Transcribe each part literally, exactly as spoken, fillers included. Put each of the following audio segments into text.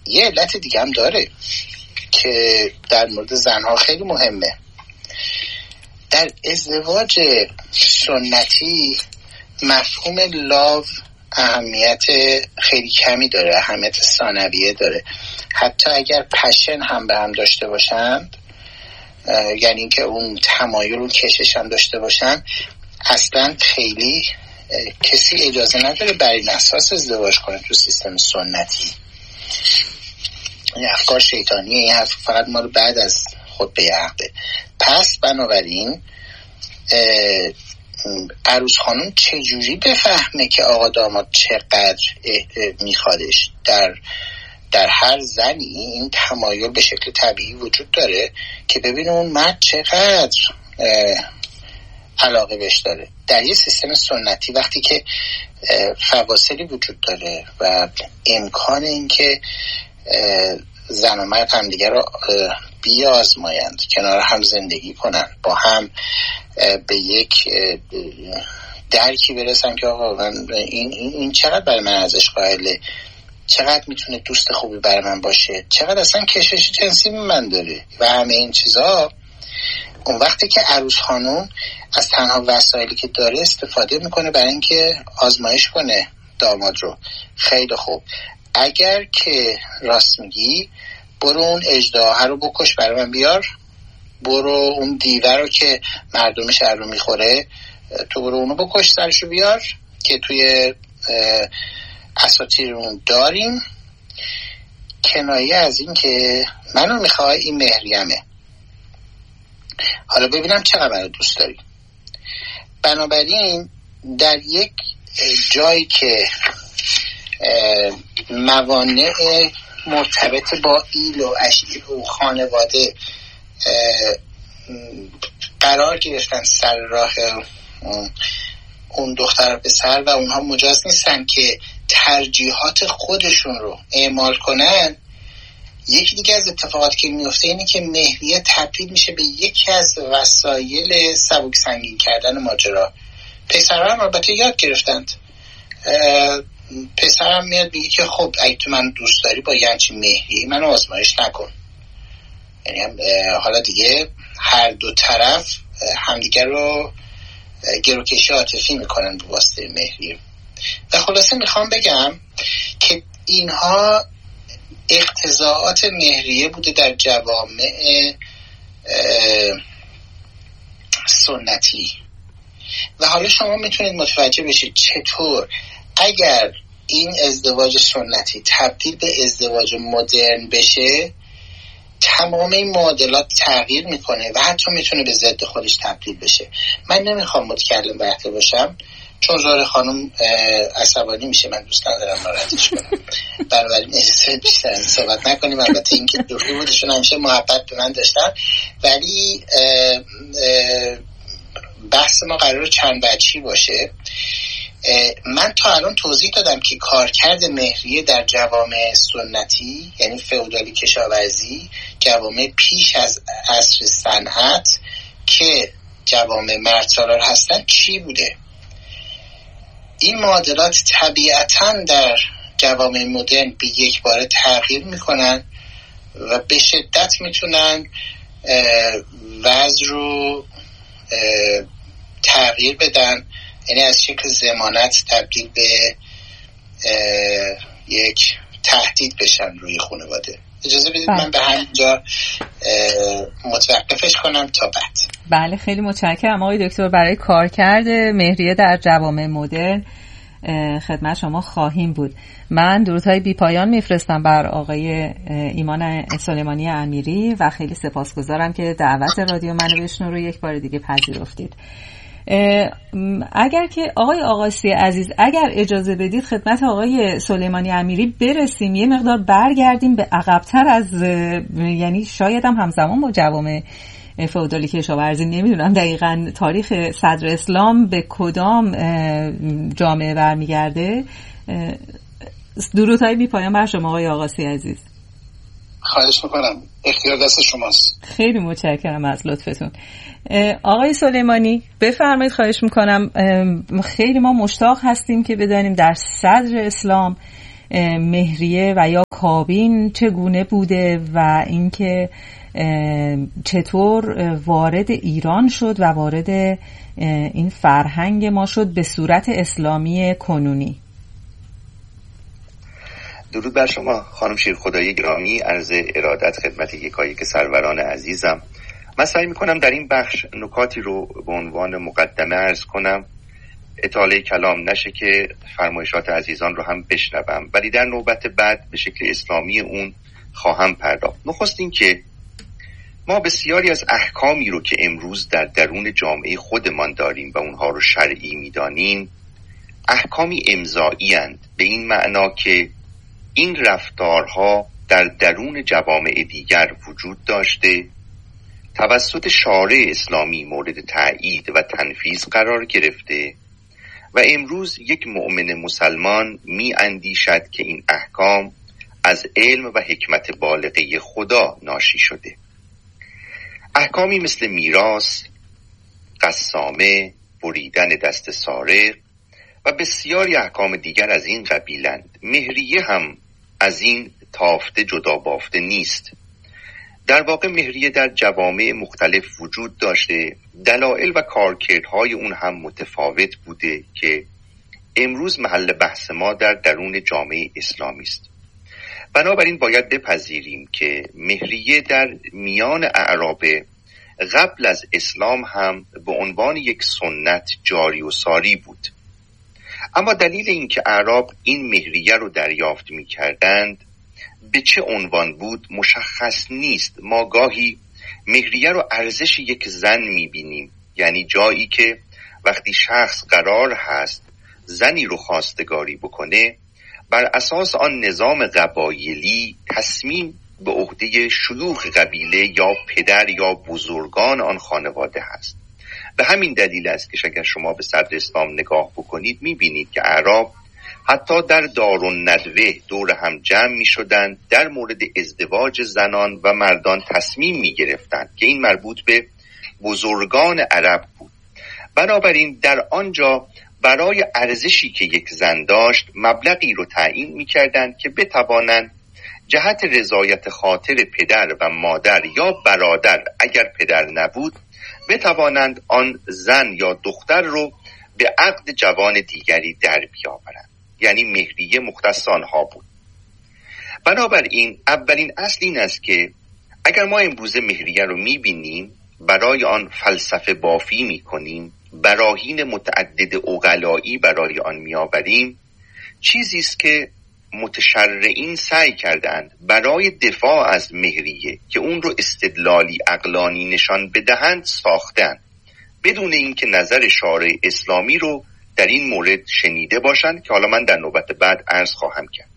یه علت دیگه هم داره که در مورد زنها خیلی مهمه. در ازدواج سنتی مفهوم لاو اهمیت خیلی کمی داره، اهمیت ثانویه داره. حتی اگر پشن هم به هم داشته باشند، یعنی اینکه اون تمایل، اون کشش هم داشته باشن، اصلا خیلی کسی اجازه نداره بر این اساس ازدواج کنه تو سیستم سنتی. این افکار شیطانیه، این حرف فقط ما رو بعد از خود به عقده. پس بنابراین عروس خانم چجوری بفهمه که آقا داماد چقدر میخوادش؟ در در هر زنی این تمایل به شکل طبیعی وجود داره که ببینه اون مرد چقدر علاقه بهش داره. در یه سیستم سنتی وقتی که فواصلی وجود داره و امکان این که زن و مرد هم دیگر رو بیازمایند، کنار هم زندگی کنن، با هم به یک درکی برسن که آقا من این, این چقدر برای من ارزش قائله، چقدر میتونه دوست خوبی برای من باشه، چقدر اصلا کشش جنسی من داره و همه این چیزا. اون وقتی که عروس خانوم از تنها وسایلی که داره استفاده میکنه برای اینکه آزمایش کنه داماد رو. خیلی خوب، اگر که راست میگی برو اون اژدها رو بکش برای من بیار، برو اون دیوه رو که مردم شهر رو میخوره تو برو اونو بکش سرشو بیار که توی اساطیرمون داریم. کنایه از این که منو میخوای، این مهریمه، حالا ببینم چقدر منو دوست داری. بنابراین در یک جایی که موانع مرتبط با ایل و اشیل و خانواده قرار گرفتن سر راه اون دختر و پسر و اونها مجاز نیستن که ترجیحات خودشون رو اعمال کنن، یکی دیگه از اتفاقاتی که میفته اینه که مهریه تبدیل میشه به یکی از وسایل سبک سنگین کردن ماجرا. پسرها هم البته یاد گرفتند. پسرم میاد میگه که خب اگه تو من دوست داری با یه همچین مهریه منو آزمایش نکن. یعنی حالا دیگه هر دو طرف همدیگر رو گروکشی عاطفی میکنن به واسطه مهریه. و خلاصه میخوام بگم که اینها اقتضاعات مهریه بوده در جوامع سنتی. و حالا شما میتونید متوجه بشید چطور اگر این ازدواج سنتی تبدیل به ازدواج مدرن بشه تمام این معادلات تغییر میکنه و حتی میتونه به ضد خودش تبدیل بشه. من نمیخوام متکلم بحث باشم چون زهره خانم عصبانی میشه، من دوست ندارم ناراحتش کنم. بنابراین اجازه بیشتر صحبت نکنیم. البته این که دوخی بودشون همیشه محبت به من داشتن، ولی اه اه بحث ما قراره چند بچی باشه. من تا الان توضیح دادم که کارکرد مهریه در جوامع سنتی، یعنی فئودالی کشاورزی، جوامع پیش از عصر صنعت که جوامع مردسالار هستن، چی بوده. این معادلات طبیعتاً در جوامع مدرن به یک باره تغییر میکنن و به شدت میتونن وضع رو تغییر بدن، یعنی از شکل ضمانت تبدیل به یک تهدید بشن روی خانواده. اجازه بدید من به همینجا متوقفش کنم تا بعد. بله، خیلی متشکرم آقای دکتر. برای کارکرد مهریه در جوامع مدرن خدمت شما خواهیم بود. من درودهای بی پایان میفرستم بر آقای ایمان سلیمانی امیری و خیلی سپاسگزارم که دعوت رادیو منو بشنو رو یک بار دیگه پذیرفتید. اگر که آقای آقاسی عزیز اگر اجازه بدید خدمت آقای سلیمانی امیری برسیم، یه مقدار برگردیم به عقب‌تر از، یعنی شاید هم همزمان با جوامع فئودالی کشاورزی، نمیدونم دقیقاً تاریخ صدر اسلام به کدام جامعه برمیگرده. درودهای بی پایان بر شما آقای آقاسی عزیز. خواهش میکنم، اختیار دست شماست. خیلی متشکرم از لطفتون. آقای سلیمانی بفرمایید، خواهش میکنم. خیلی ما مشتاق هستیم که بدانیم در صدر اسلام مهریه و یا کابین چگونه بوده و اینکه چطور وارد ایران شد و وارد این فرهنگ ما شد به صورت اسلامی کنونی. درود بر شما خانم شیرخدایی گرامی، عرض ارادت خدمت یکایک سروران عزیزم. من سعی میکنم در این بخش نکاتی رو به عنوان مقدمه عرض کنم، اطاله کلام نشه که فرمایشات عزیزان رو هم بشنوم، ولی در نوبت بعد به شکل اسلامی اون خواهم پرداخت. نخست این که ما بسیاری از احکامی رو که امروز در درون جامعه خودمان داریم و اونها رو شرعی میدانیم احکامی امضایی اند، به این معنا که این رفتارها در درون جوامع دیگر وجود داشته، توسط شارع اسلامی مورد تأیید و تنفیذ قرار گرفته و امروز یک مؤمن مسلمان می اندیشد که این احکام از علم و حکمت بالغه خدا ناشی شده. احکامی مثل میراث، قسامه، بریدن دست سارق و بسیاری احکام دیگر از این قبیلند. مهریه هم از این تافته جدا بافته نیست. در واقع مهریه در جوامع مختلف وجود داشته، دلایل و کارکردهای اون هم متفاوت بوده که امروز محل بحث ما در درون جامعه اسلامی است. بنابراین باید بپذیریم که مهریه در میان اعراب قبل از اسلام هم به عنوان یک سنت جاری و ساری بود. اما دلیل اینکه اعراب این مهریه رو دریافت می کردند به چه عنوان بود مشخص نیست. ما گاهی مهریه رو ارزش یک زن می بینیم، یعنی جایی که وقتی شخص قرار هست زنی رو خواستگاری بکنه بر اساس آن نظام قبایلی تصمیم به عهده شیوخ قبیله یا پدر یا بزرگان آن خانواده هست. به همین دلیل است که اگر شما به صدر اسلام نگاه بکنید میبینید که اعراب حتی در دارالندوه دور هم جمع میشدند، در مورد ازدواج زنان و مردان تصمیم میگرفتند که این مربوط به بزرگان عرب بود. بنابراین در آنجا برای ارزشی که یک زن داشت مبلغی رو تعیین میکردند که بتوانند جهت رضایت خاطر پدر و مادر یا برادر اگر پدر نبود بتوانند آن زن یا دختر رو به عقد جوان دیگری در بیاورند. یعنی مهریه مختص آنها بود. بنابراین اولین اصل این است که اگر ما امروز مهریه رو میبینیم برای آن فلسفه بافی میکنیم، براهین متعدد عقلایی برای آن میآوریم، چیزی است که متشرعین سعی کردند برای دفاع از مهریه که اون رو استدلالی عقلانی نشان بدهند ساختند، بدون اینکه نظر شارع اسلامی رو در این مورد شنیده باشند که حالا من در نوبت بعد عرض خواهم کرد.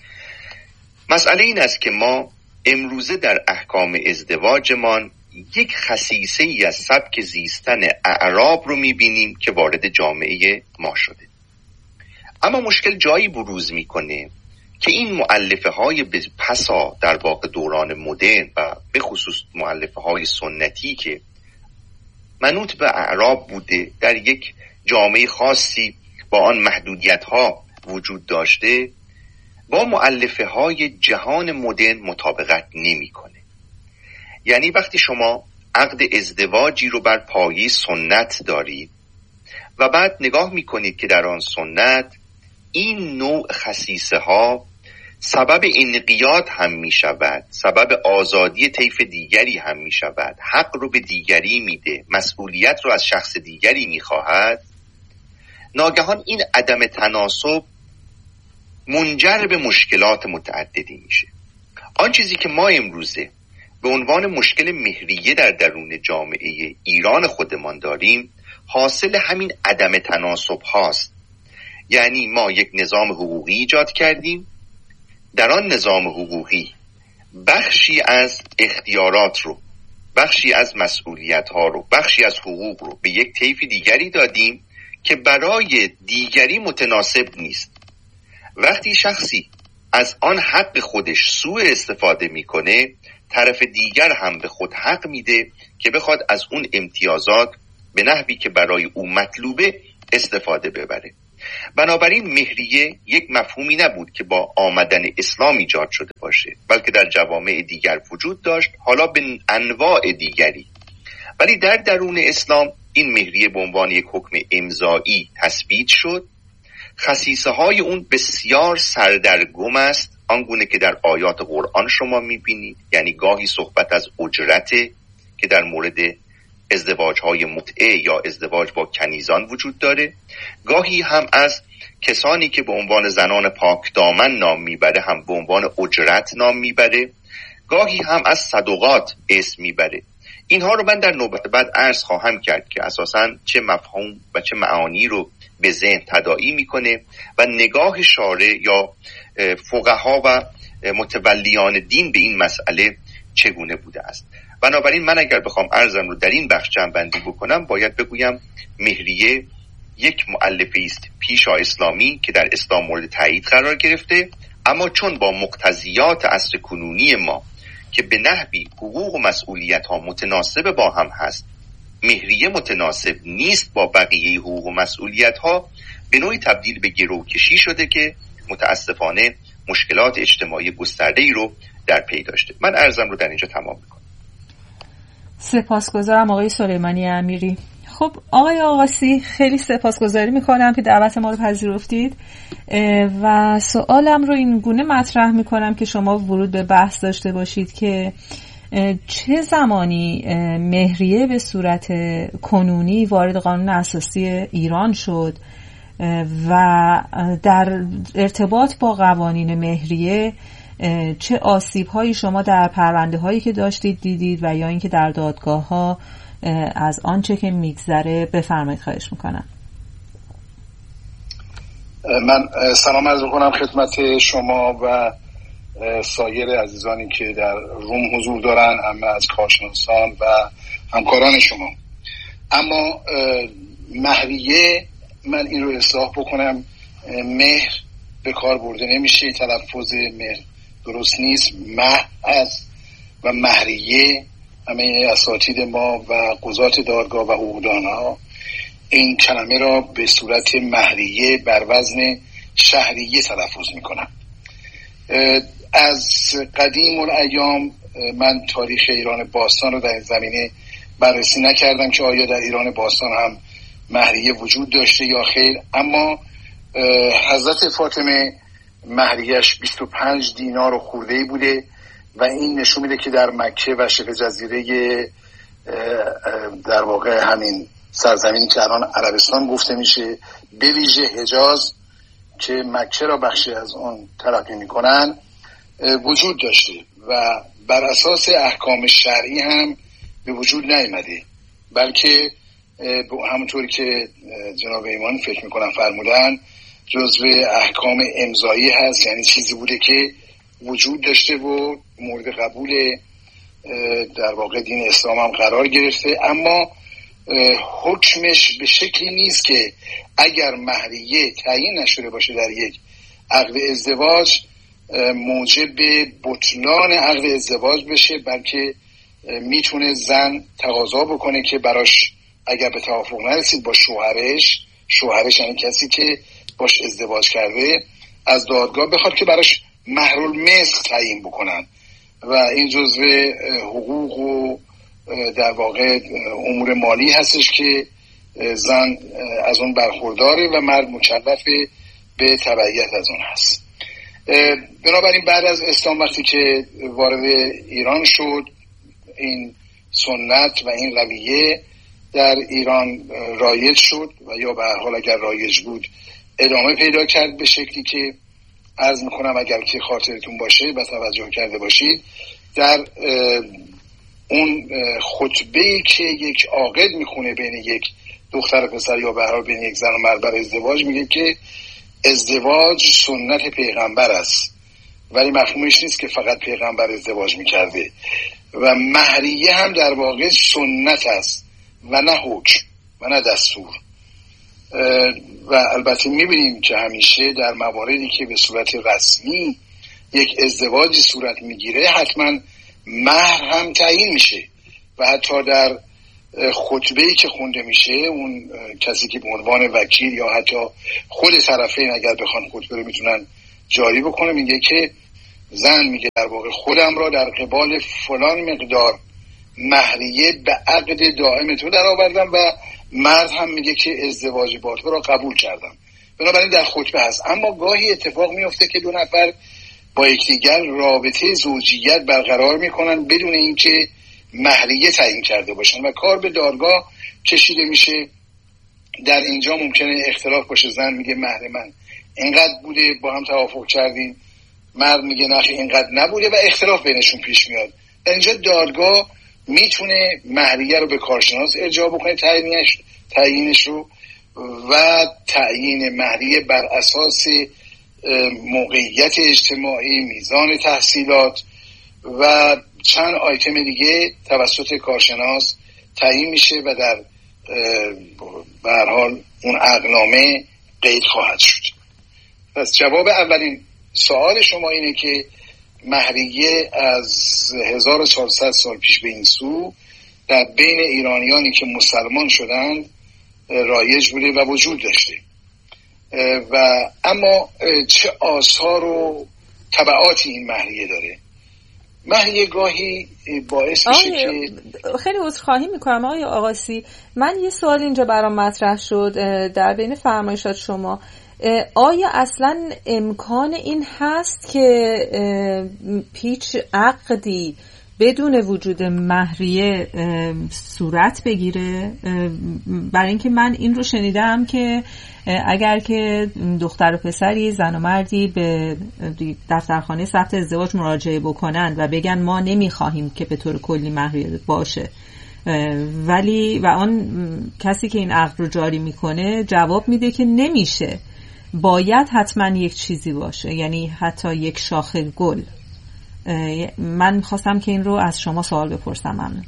مسئله این است که ما امروزه در احکام ازدواجمان یک خصیصه ای از سبک زیستن اعراب رو میبینیم که وارد جامعه ما شده. اما مشکل جایی بروز میکنه که این مؤلفه های پسا در واقع دوران مدرن و به خصوص مؤلفه های سنتی که منوط به اعراب بوده، در یک جامعه خاصی با آن محدودیت ها وجود داشته، با مؤلفه های جهان مدرن مطابقت نمی کنه. یعنی وقتی شما عقد ازدواجی رو بر پایه سنت دارید و بعد نگاه می کنید که در آن سنت این نوع خصیصه ها سبب انقیاد هم می شود، سبب آزادی طیف دیگری هم می شود، حق رو به دیگری میده، مسئولیت رو از شخص دیگری می خواهد، ناگهان این عدم تناسب منجر به مشکلات متعددی میشه. آن چیزی که ما امروزه به عنوان مشکل مهریه در درون جامعه ایران خودمان داریم حاصل همین عدم تناسب هاست. یعنی ما یک نظام حقوقی ایجاد کردیم، در آن نظام حقوقی بخشی از اختیارات رو، بخشی از مسئولیت ها رو، بخشی از حقوق رو به یک طیف دیگری دادیم که برای دیگری متناسب نیست. وقتی شخصی از آن حق خودش سوء استفاده میکنه، طرف دیگر هم به خود حق میده که بخواد از اون امتیازات به نحوی که برای او مطلوبه استفاده ببره. بنابراین مهریه یک مفهومی نبود که با آمدن اسلام ایجاد شده باشه، بلکه در جوامع دیگر وجود داشت، حالا به انواع دیگری. ولی در درون اسلام این مهریه به عنوان یک حکم امضایی تثبیت شد. خصیصه های اون بسیار سردرگم است، آنگونه که در آیات قرآن شما میبینید. یعنی گاهی صحبت از اجرته که در مورد ازدواج های متعه یا ازدواج با کنیزان وجود داره، گاهی هم از کسانی که به عنوان زنان پاک دامن نام میبره هم به عنوان اجرت نام میبره، گاهی هم از صدقات اسم میبره. اینها رو من در نوبت بعد عرض خواهم کرد که اساساً چه مفهوم و چه معانی رو به ذهن تداعی میکنه و نگاه شارع یا فقها و متولیان دین به این مسئله چگونه بوده است. بنابراین من اگر بخوام عرضم رو در این بخش جمع‌بندی بکنم، باید بگویم مهریه یک مؤلفه است پیشا اسلامی که در اسلام مورد تایید قرار گرفته، اما چون با مقتضیات عصر کنونی ما که به نحوی حقوق و مسئولیت ها متناسب با هم هست، مهریه متناسب نیست با بقیه حقوق و مسئولیت ها، به نوعی تبدیل به گروکشی شده که متاسفانه مشکلات اجتماعی گسترده‌ای رو در پی داشته. من عرضم رو در اینجا تمام میکنم. سپاسگزارم آقای سلیمانی امیری. خب آقای آقاسی، خیلی سپاسگزاری میکنم که دعوت ما رو پذیرفتید و سوالم رو این گونه مطرح میکنم که شما ورود به بحث داشته باشید که چه زمانی مهریه به صورت کنونی وارد قانون اساسی ایران شد و در ارتباط با قوانین مهریه چه آسیب هایی شما در پرونده هایی که داشتید دیدید و یا اینکه در دادگاه ها از آنچه که میگذره بفرمایید، خواهش میکنم. من سلام عرض میکنم خدمت شما و سایر عزیزانی که در روم حضور دارن، همه از کارشناسان و همکاران شما. اما مهریه، من این رو اصلاح بکنم، مهر به کار برده نمیشه، تلفظ مهر درست نیست، مه است و مهریه. همه اساتید ما و قضات دادگاه و حقوقدانها این کلمه را به صورت مهریه بر وزن شهریه تلفظ میکنن. از قدیم الایام من تاریخ ایران باستان رو در این زمینه بررسی نکردم که آیا در ایران باستان هم مهریه وجود داشته یا خیر، اما حضرت فاطمه مهریه‌اش بیست و پنج دینار و خورده‌ای بوده و این نشون میده که در مکه و شبه جزیره در واقع همین سرزمینی که الان عربستان گفته میشه، به ویژه حجاز که مکه را بخشی از اون تلقی میکنن، وجود داشته و بر اساس احکام شرعی هم به وجود نیامده، بلکه همونطوری که جناب ایمان فکر میکنم فرمودن جزو احکام امضایی هست، یعنی چیزی بوده که وجود داشته و مورد قبول در واقع دین اسلام هم قرار گرفته، اما حکمش به شکلی نیست که اگر مهریه تعیین نشده باشه در یک عقد ازدواج موجب بطلان عقد ازدواج بشه، بلکه میتونه زن تقاضا بکنه که براش اگر به توافق نرسید با شوهرش، شوهرش یعنی کسی که باش ازدواج کرده، از دادگاه بخواد که براش مهرالمثل تعیین بکنن و این جزو حقوق و در واقع امور مالی هستش که زن از اون برخورداره و مرد مکلف به تبعیت از اون هست. بنابراین بعد از اسلام وقتی که وارد ایران شد، این سنت و این رویه در ایران رایج شد و یا به هر حال اگر رایج بود ادامه پیدا کرد به شکلی که عرض میکنم اگر که خاطرتون باشه و توجه کرده باشید، در اون خطبه‌ای که یک عاقد میخونه بین یک دختر و پسر یا به هر حال بین یک زن و مرد برای ازدواج، میگه که ازدواج سنت پیغمبر است، ولی مفهومش نیست که فقط پیغمبر ازدواج میکرده و مهریه هم در واقع سنت است و نه حکم و نه دستور. و البته میبینیم که همیشه در مواردی که به صورت رسمی یک ازدواجی صورت میگیره حتما مهر هم تعیین میشه و حتی در خطبه‌ای که خونده میشه، اون کسی که به عنوان وکیل یا حتی خود طرفین اگر بخوان خطبه رو میتونن جاری بکنه، میگه که زن میگه در واقع خودم را در قبال فلان مقدار مهریه به عقد دائم تو در آوردم و مرد هم میگه که ازدواج با تو را قبول کردم. بنابراین در خطبه هست. اما گاهی اتفاق میفته که دو نفر با یکدیگر رابطه زوجیت برقرار میکنن بدون اینکه مهریه تعیین کرده باشن و کار به دادگاه کشیده میشه. در اینجا ممکنه اختلاف باشه، زن میگه مهر من اینقدر بوده، با هم توافق کردیم، مرد میگه نه اینقدر نبوده و اختلاف بینشون پیش میاد. در اینجا دادگاه میتونه مهریه رو به کارشناس ارجاع بکنه، تعیینش تعیینش رو و تعیین مهریه بر اساس موقعیت اجتماعی، میزان تحصیلات و چند آیتم دیگه توسط کارشناس تعیین میشه و در به هر حال اون عقدنامه قید خواهد شد. پس جواب اولین سوال شما اینه که مهریه از هزار و چهارصد سال پیش به این سو در بین ایرانیانی که مسلمان شدند رایج بوده و وجود داشته. و اما چه آثار و تبعاتی این مهریه داره؟ مهریه گاهی باعث میشه که خیلی عذرخواهی میکنم آقای آقاسی، من یه سوال اینجا برام مطرح شد در بین فرمایشات شما. آیا اصلا امکان این هست که پیچ عقدی بدون وجود مهریه صورت بگیره؟ برای اینکه من این رو شنیدم که اگر که دختر و پسری، زن و مردی به دفترخانه ثبت ازدواج مراجعه بکنن و بگن ما نمیخواهیم که به طور کلی مهریه باشه، ولی و آن کسی که این عقد رو جاری میکنه جواب میده که نمیشه، باید حتما یک چیزی باشه، یعنی حتی یک شاخه گل. من خواستم که این رو از شما سوال بپرسم. ممنون.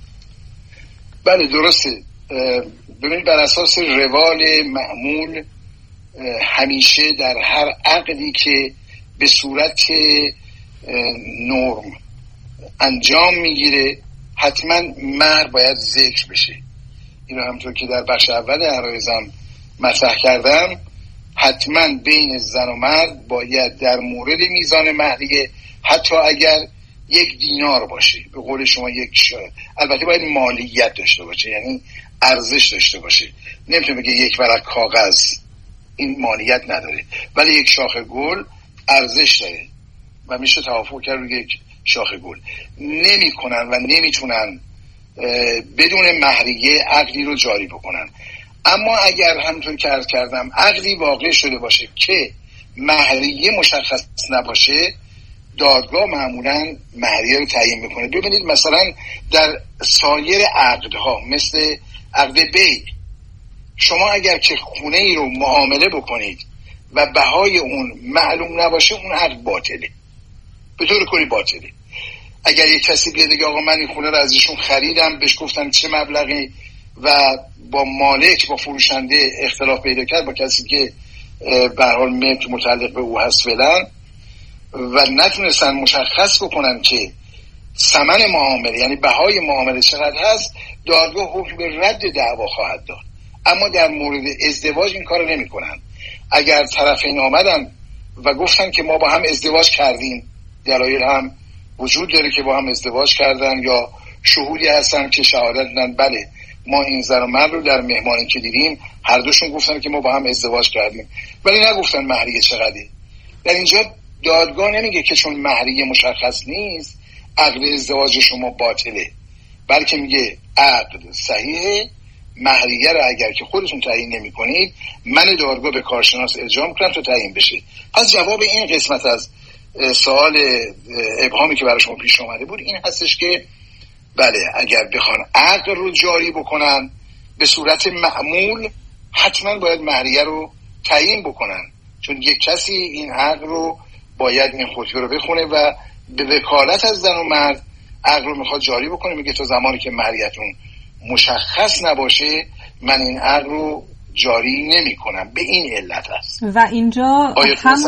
بله درسته. ببینید بر اساس روال معمول همیشه در هر عقدی که به صورت نرم انجام میگیره حتما مهر باید ذکر بشه. اینو همونطور که در بخش اول عرایزم مطرح کردم، حتما بین زن و مرد باید در مورد میزان مهریه حتی اگر یک دینار باشه، به قول شما یک شاید، البته باید مالیت داشته باشه، یعنی ارزش داشته باشه. نمیتونه بگه یک ورق کاغذ، این مالیت نداره، ولی یک شاخه گل ارزش داره و میشه توافق کرد روی یک شاخه گل. نمیکنن و نمیتونن بدون مهریه عقدی رو جاری بکنن. اما اگر همونطور که عرض کردم عقدی واقع شده باشه که مهریه مشخص نباشه، دادگاه معمولا مهریه رو تعیین میکنه. ببینید مثلا در سایر عقدها مثل عقد بی، شما اگر که خونه ای رو معامله بکنید و بهای اون معلوم نباشه، اون عقد باطله، به طور کلی باطله. اگر یک کسی بیاد بگه آقا من این خونه رو از ایشون خریدم، بهش گفتم چه مبلغی و با مالک با فروشنده اختلاف پیدا کرد، با کسی که به هر حال ملک متعلق به او هست فعلا، و نتونستن مشخص بکنن که ثمن معامله یعنی بهای معامله چقدر هست، دادگاه حکم به رد دعوا خواهد داد. اما در مورد ازدواج این کارو نمیکنن. اگر طرفین آمدن و گفتن که ما با هم ازدواج کردیم، دلایل هم وجود داره که با هم ازدواج کردن، یا شهودی هستن که شهادت دادن بله ما این زن و مرد رو در مهمانی که دیدیم هر دوشون گفتن که ما با هم ازدواج کردیم، ولی نگفتن مهریه چقدره. در اینجا دادگاه نمیگه که چون مهریه مشخص نیست عقد ازدواج شما باطله، بلکه میگه عقد صحیحه، مهریه رو اگر که خودتون تعیین نمی کنید من دادگاه به کارشناس ارجاع میکنم تا تعیین بشه. پس جواب این قسمت از سوال ابهامی که برای شما پیش اومده بود این هستش که بله اگر بخوان عقد رو جاری بکنن به صورت معمول حتما باید مهریه رو تعیین بکنن، چون یک کسی این عقد رو باید این خطبه رو بخونه و به وکالت از زن و مرد عقد رو میخواد جاری بکنه. میگه تا زمانی که مهریتون مشخص نباشه من این عقد رو جاری نمی کنم. به این علت است. و اینجا همون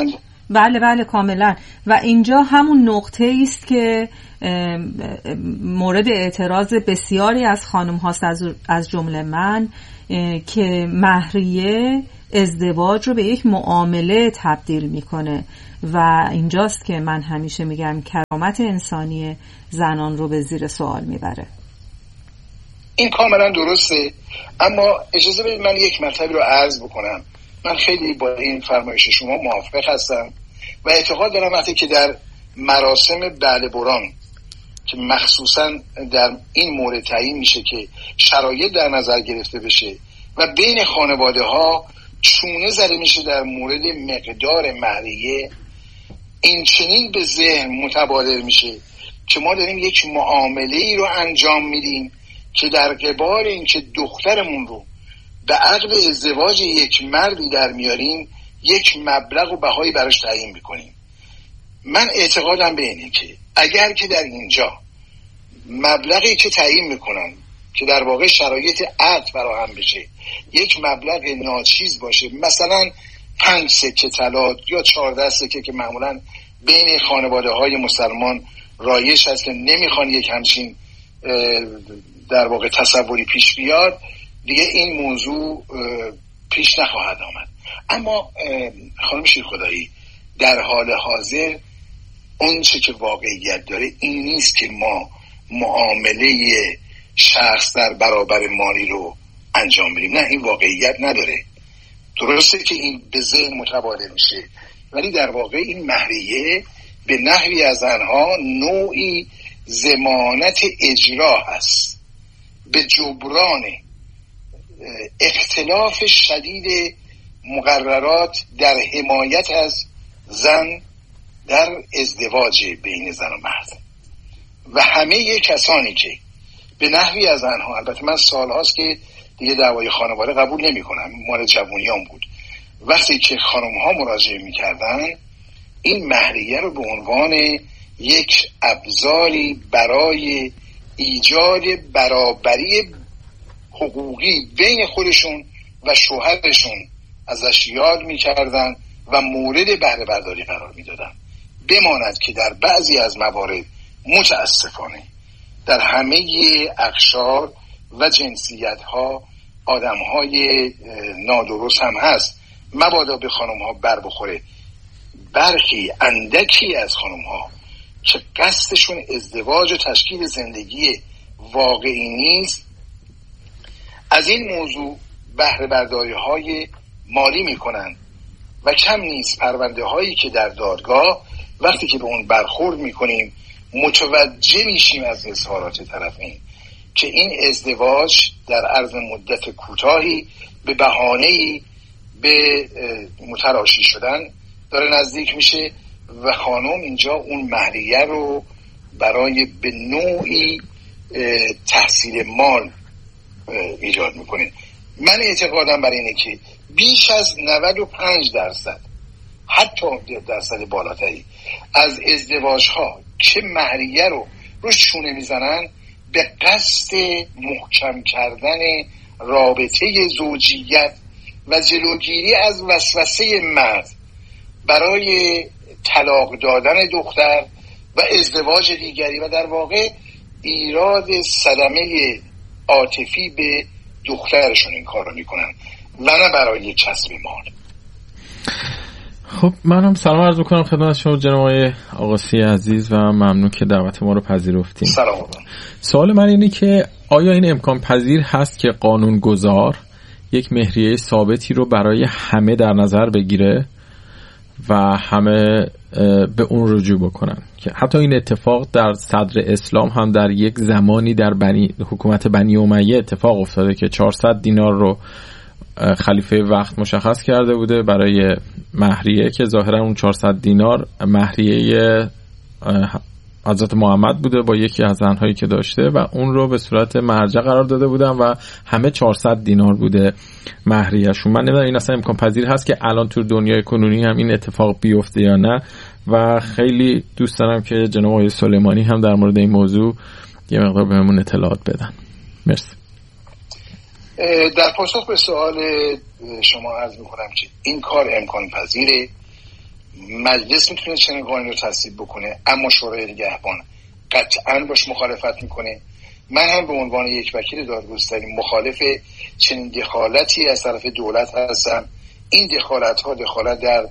بله بله کاملا. و اینجا همون نقطه است که مورد اعتراض بسیاری از خانم هاست، از جمله من، که مهریه ازدواج رو به یک معامله تبدیل میکنه و اینجاست که من همیشه میگم کرامت انسانی زنان رو به زیر سوال میبره. این کاملا درسته، اما اجازه بدید من یک مطلبی رو عرض بکنم. من خیلی با این فرمایش شما موافق هستم و اعتقاد دارم وقتی که در مراسم بله بران که مخصوصا در این مورد تعیین میشه که شرایط در نظر گرفته بشه و بین خانواده ها چونه زده میشه در مورد مقدار مهریه، این چنین به ذهن متبادر میشه که ما داریم یک معامله ای رو انجام میدیم که در قبال این که دخترمون رو به عقد ازدواج یک مردی در میاریم یک مبلغ و بهایی براش تعیین میکنیم. من اعتقادم به اینه که اگر که در اینجا مبلغی که تعیین میکنن که در واقع شرایط عقد فراهم بشه یک مبلغ ناچیز باشه، مثلا پنج سکه طلا یا چهارده سکه که معمولا بین خانواده های مسلمان رایج هست که نمیخوان یک همچین در واقع تصوری پیش بیاد، دیگه این موضوع پیش نخواهد آمد. اما خانم شیرخدایی، در حال حاضر اون چه که واقعیت داره این نیست که ما معامله شخص در برابر مالی رو انجام بدیم. نه، این واقعیت نداره. درسته که این به ذهن متبادر میشه، ولی در واقع این مهریه به نحوی از آنها نوعی ضمانت اجرا هست به جبران اختلاف شدید مقررات در حمایت از زن در ازدواج بین زن و مرد و همه کسانی که به نحوی از آنها، البته من سال هاست که دیگه دعوای خانواده قبول نمی کنم، مال جوونیام بود، وقتی که خانم ها مراجعه می کردن این مهریه رو به عنوان یک ابزاری برای ایجاد برابری حقوقی بین خودشون و شوهرشون ازش یاد می کردن و مورد بهره برداری قرار می دادن. بماند که در بعضی از موارد متاسفانه در همه اقشار و جنسیت ها آدم های نادرست هم هست. مبادا به خانم ها بر بخوره برخی اندکی از خانم ها که قصدشون ازدواج و تشکیل زندگی واقعی نیست از این موضوع بهره برداری های مالی میکنن و کم نیست پرونده هایی که در دادگاه وقتی که به اون برخورد میکنیم متوجه میشیم از اظهارات طرفین که این ازدواج در عرض مدت کوتاهی به بهانه‌ای به متراشی شدن داره نزدیک میشه و خانم اینجا اون مهریه رو برای به نوعی تحصیل مال ایجاد میکنه. من اعتقادم بر اینه که بیش از نود و پنج درصد حتی درصد بالاتری از ازدواج ها که مهریه رو روش چونه میزنن به قصد محکم کردن رابطه زوجیت و جلوگیری از وسوسه مرد برای طلاق دادن دختر و ازدواج دیگری و در واقع ایراد صدمه عاطفی به دخترشون این کار رو میکنن و نه برای کسب مال. خب منم سلام عرض میکنم خدمت شما جناب آقای آقاسی عزیز و ممنون که دعوت ما رو پذیرفتیم. سلام. سوال من اینه که آیا این امکان پذیر هست که قانونگذار یک مهریه ثابتی رو برای همه در نظر بگیره و همه به اون رجوع بکنن؟ که حتی این اتفاق در صدر اسلام هم در یک زمانی در بنی حکومت بنی امیه اتفاق افتاده که چهارصد دینار رو خلیفه وقت مشخص کرده بوده برای مهریه که ظاهرا اون چهارصد دینار مهریه حضرت محمد بوده با یکی از زنهایی که داشته و اون رو به صورت مرجع قرار داده بودن و همه چهارصد دینار بوده مهریه‌شون. من نمیدونم این اصلا امکان پذیر هست که الان تو دنیای کنونی هم این اتفاق بیفته یا نه و خیلی دوست دارم که جناب آقای سلیمانی هم در مورد این موضوع یه مقدار بهمون اطلاعات بدن. مرسی. در پاسخ به سوال شما عرض میکنم که این کار امکان پذیره مجلس میتونه چنین قانونی رو تصویب بکنه، اما شورای نگهبان قطعاً باش مخالفت میکنه. من هم به عنوان یک وکیل دادگستری مخالف چنین دخالتی از طرف دولت هستم. این دخالت ها دخالت در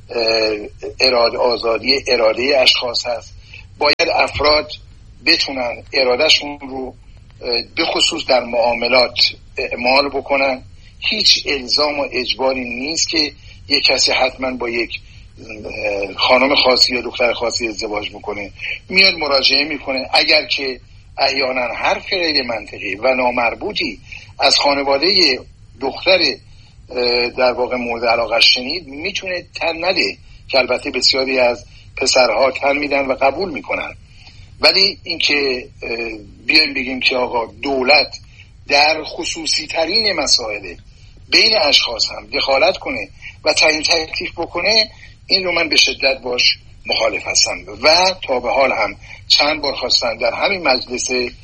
اراده آزادی اراده اشخاص هست. باید افراد بتونن ارادهشون رو به خصوص در معاملات اعمال بکنن. هیچ الزام و اجباری نیست که یک کسی حتما با یک خانم خاصی یا دختر خاصی ازدواج میکنه، میاد مراجعه میکنه. اگر که احیانا حرف غیر منطقی و نامربوطی از خانواده دختر در واقع مورد علاقه شنید، میتونه تن نده، که البته بسیاری از پسرها تن میدن و قبول میکنن. ولی اینکه بیایم بگیم که آقا دولت در خصوصی ترین مسائل بین اشخاص هم دخالت کنه و تعیین تکلیف بکنه، این رو من به شدت باش مخالف هستم و تا به حال هم چند بار خواستن در همین مجلس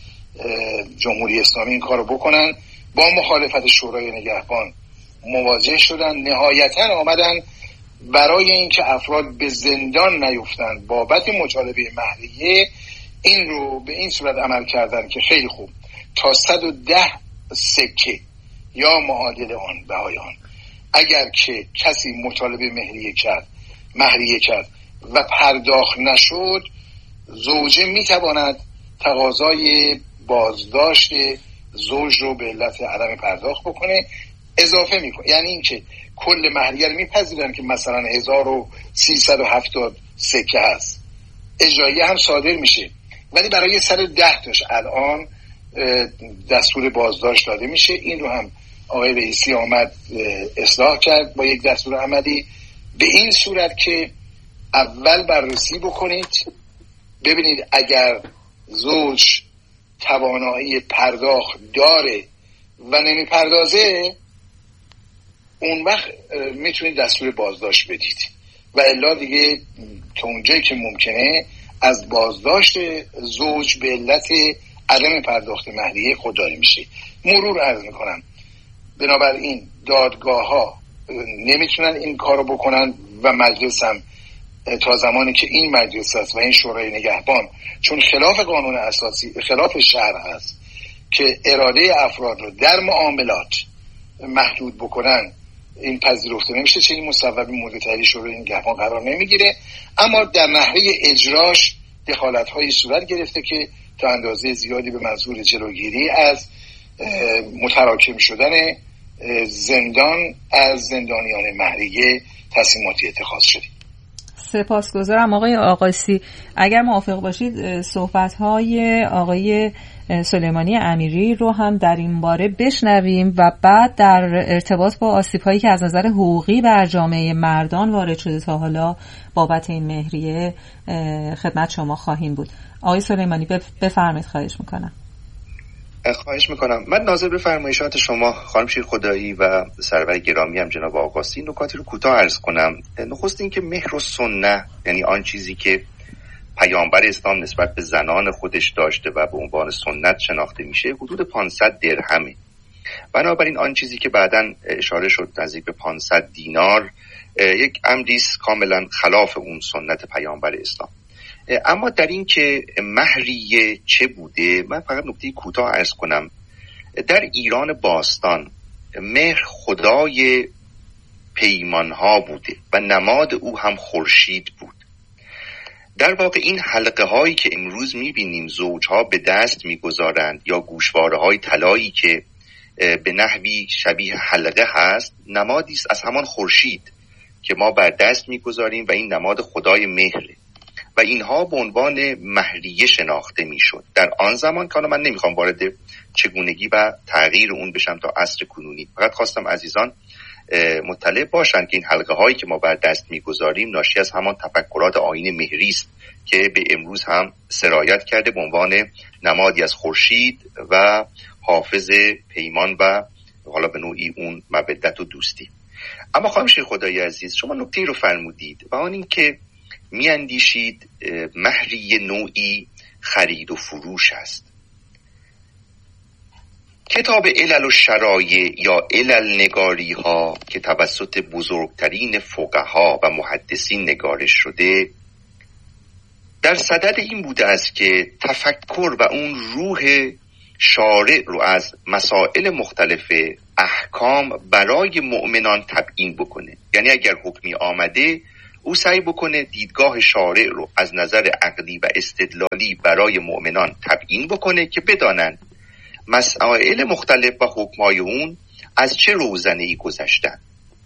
جمهوری اسلامی این کارو بکنن، با مخالفت شورای نگهبان مواجه شدن. نهایتا آمدن برای اینکه افراد به زندان نیفتن بابت مطالبه مهریه، این رو به این صورت عمل کردن که خیلی خوب، تا صد و ده سکه یا معادل آن بهای آن اگر که کسی مطالبه مهریه کرد مهریه کرد و پرداخت نشد، زوجه میتواند تقاضای بازداشت زوج رو به علت عدم پرداخت بکنه، اضافه میکنه. یعنی اینکه کل مهریه رو میپذیرن که مثلا هزار و سیصد و هفتاد سکه هست، اجرایه هم صادر میشه، ولی برای سر ده تاش الان دستور بازداشت داده میشه. این رو هم آقای رئیسی آمد اصلاح کرد با یک دستور عملی، به این صورت که اول بررسی بکنید ببینید اگر زوج توانایی پرداخت داره و نمیپردازه، اون وقت میتونید دستور بازداشت بدید و الا دیگه تا اونجایی که ممکنه از بازداشت زوج به علت عدم پرداخت مهریه خودداری میشه. مرور عرض میکنم، بنابراین دادگاه ها نمیتونن این کارو بکنن و مجلس هم تا زمانی که این مجلس هست و این شورای نگهبان، چون خلاف قانون اساسی خلاف شرع هست که اراده افراد رو در معاملات محدود بکنن، این پذیرفته نمیشه، چه این مصوبی مورد تایید شورای نگهبان قرار نمیگیره. اما در نحوه اجراش دخالت هایی صورت گرفته که تا اندازه زیادی به منظور جلوگیری از متراکم شدن زندان از زندانیان مهریه تصمیماتی اتخاذ شده. سپاسگزارم آقای آقاسی. اگر موافق باشید صحبت‌های آقای سلیمانی امیری رو هم در این باره بشنویم و بعد در ارتباط با آسیب‌هایی که از نظر حقوقی بر جامعه مردان وارد شده تا حالا بابت این مهریه خدمت شما خواهیم بود. آقای سلیمانی بفرمایید، خواهش میکنم. خواهش میکنم. من ناظر به فرمایشات شما خانم شیرخدایی و سرور گرامی هم جناب آقاسی نکاتی رو کوتاه عرض کنم. نخست این که مهر و سنه، یعنی آن چیزی که پیامبر اسلام نسبت به زنان خودش داشته و به عنوان سنت شناخته میشه، حدود پانصد درهمه. بنابراین آن چیزی که بعداً اشاره شد نزدیک به پانصد دینار یک امری است کاملا خلاف اون سنت پیامبر اسلام. اما در این که مهریه چه بوده، من فقط نکته کوتاه عرض کنم. در ایران باستان مهر خدای پیمانها بوده و نماد او هم خورشید بود. در واقع این حلقه هایی که امروز میبینیم زوجها به دست میگذارند یا گوشواره های طلایی که به نحوی شبیه حلقه هست، نمادی است از همان خورشید که ما بر دست میگذاریم و این نماد خدای مهره و اینها به عنوان مهریه شناخته میشد در آن زمان. که من نمیخوام وارد چگونگی و تغییر اون بشم تا عصر کنونی، فقط خواستم عزیزان مطلع باشن که این حلقه هایی که ما بر دست میگذاریم ناشی از همان تفکرات آیین مهری است که به امروز هم سرایت کرده به عنوان نمادی از خورشید و حافظ پیمان و حالا به نوعی اون مودت و دوستی. اما خانم شیرخدایی عزیز، شما نکته رو فرمودید و آن این که میاندیشید مهریه نوعی خرید و فروش است. کتاب علل و شرایع یا علل نگاری ها که توسط بزرگترین فقها و محدثین نگارش شده در صدد این بوده است که تفکر و اون روح شارع رو از مسائل مختلف احکام برای مؤمنان تبیین بکنه. یعنی اگر حکمی آمده او سعی بکنه دیدگاه شارع رو از نظر عقلی و استدلالی برای مؤمنان تبیین بکنه که بدانند مسائل مختلف و حکمای اون از چه روزنه‌ای گذشتن.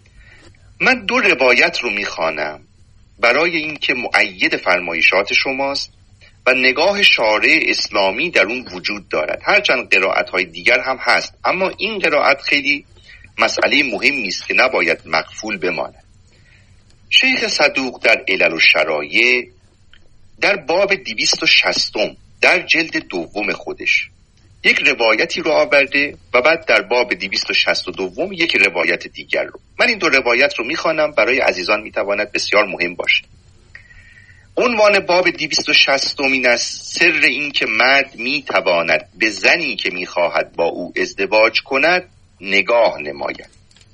من دو روایت رو میخوانم برای اینکه مؤید فرمایشات شماست و نگاه شارع اسلامی در اون وجود دارد. هرچند قرائت‌های دیگر هم هست، اما این قرائت خیلی مسئله مهمی است که نباید مغفول بماند. شیخ صدوق در علل و شرایع در باب دویست و شصت در جلد دوم خودش یک روایتی رو آورده و بعد در باب دویست و شصت و دو یک روایت دیگر رو. من این دو روایت رو میخوانم، برای عزیزان میتواند بسیار مهم باشه. عنوان باب دویست و شصت این است: سر این که مرد میتواند به زنی که میخواهد با او ازدواج کند نگاه نماید.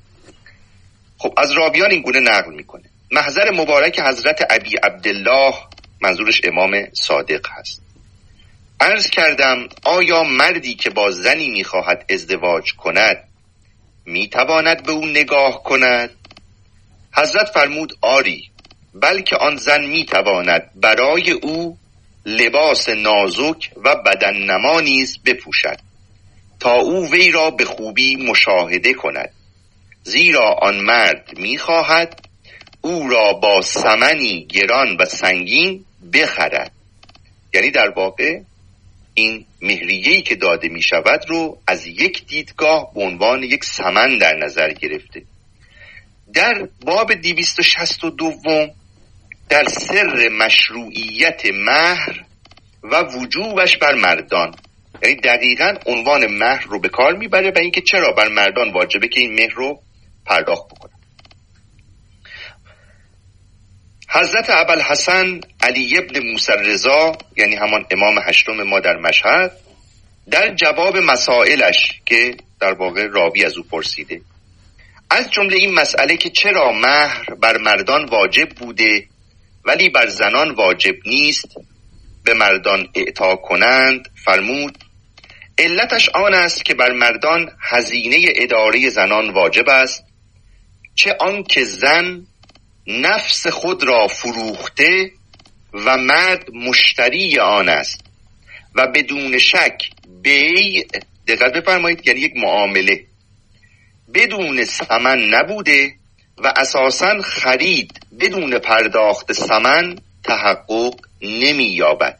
خب از راویان این گونه نقل میکنه: محضر مبارک حضرت ابی عبدالله، منظورش امام صادق هست، عرض کردم آیا مردی که با زنی میخواهد ازدواج کند میتواند به او نگاه کند؟ حضرت فرمود آری، بلکه آن زن میتواند برای او لباس نازک و بدن نما نیز بپوشد تا او وی را به خوبی مشاهده کند، زیرا آن مرد میخواهد او را با ثمنی گران و سنگین بخرد. یعنی در واقع این مهریه‌ای که داده می شود رو از یک دیدگاه به عنوان یک ثمن در نظر گرفته. در باب دویست و شصت و دو در سر مشروعیت مهر و وجوبش بر مردان، یعنی دقیقاً عنوان مهر رو به کار میبره و اینکه چرا بر مردان واجبه که این مهر رو پرداخت بکنن. حضرت ابوالحسن علی ابن موسی رضا، یعنی همان امام هشتم ما در مشهد، در جواب مسائلش که در واقع راوی از او پرسیده، از جمله این مسئله که چرا مهر بر مردان واجب بوده ولی بر زنان واجب نیست به مردان اعطا کنند، فرمود علتش آن است که بر مردان هزینه اداره زنان واجب است، چه آن که زن نفس خود را فروخته و مرد مشتری آن است و بدون شک بیع، دقت بفرمایید، یعنی یک معامله بدون ثمن نبوده و اساساً خرید بدون پرداخت ثمن تحقق نمی یابد.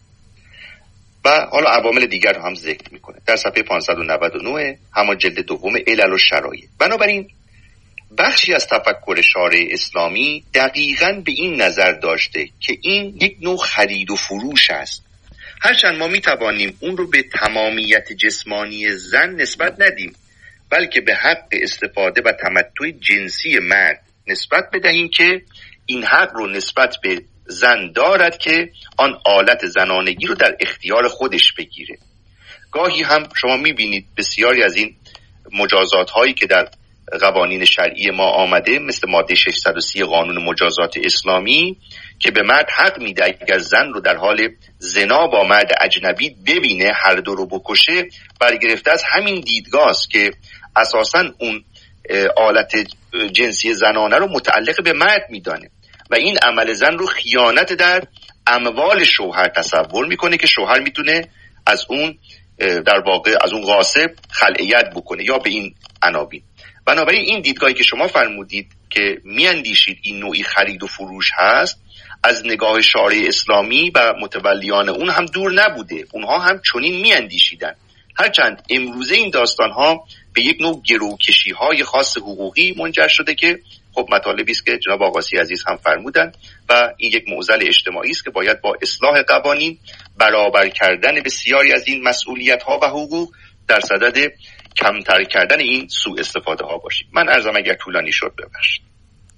و حالا عوامل دیگر هم ذکر میکنه در صفحه پانصد و نود و نه همان جلد دوم علل و شرایع. بنابراین بخشی از تفکر شارع اسلامی دقیقاً به این نظر داشته که این یک نوع خرید و فروش است، هرچند ما میتوانیم اون رو به تمامیت جسمانی زن نسبت ندیم، بلکه به حق استفاده و تمتع جنسی مرد نسبت بدهیم که این حق رو نسبت به زن دارد که آن آلت زنانگی رو در اختیار خودش بگیره. گاهی هم شما میبینید بسیاری از این مجازات هایی که در قوانین شرعی ما آمده، مثل ماده ششصد و سی قانون مجازات اسلامی، که به مرد حق میده اگر زن رو در حال زنا با مرد اجنبی ببینه هر دو رو بکشه، برگرفته از همین دیدگاه است که اساساً اون آلت جنسی زنانه رو متعلق به مرد میدانه و این عمل زن رو خیانت در اموال شوهر تصور میکنه که شوهر میتونه از اون در واقع از اون غاصب خلعیت بکنه یا به این عناوین. بنابراین این دیدگاهی که شما فرمودید که میاندیشید این نوعی خرید و فروش هست، از نگاه شارع اسلامی و متولیان اون هم دور نبوده، اونها هم چنین میاندیشیدن، هرچند امروزه این داستان ها به یک نوع گروکشی های خاص حقوقی منجر شده که خب مطالبی است که جناب آقاسی عزیز هم فرمودن و این یک معضل اجتماعی است که باید با اصلاح قوانین، برابر کردن بسیاری از این مسئولیت ها و حقوق در صدد کمتر کردن این سوء استفاده ها باشیم. من عرضم اگر طولانی شد ببخشید.